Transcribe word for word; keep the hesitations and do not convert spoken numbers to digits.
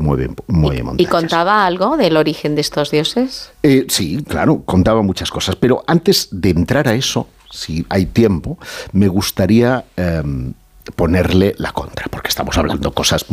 mueve, mueve montañas. ¿Y contaba algo del origen de estos dioses? Eh, sí, claro, contaba muchas cosas. Pero antes de entrar a eso, si hay tiempo, me gustaría eh, ponerle la contra, porque estamos hablando cosas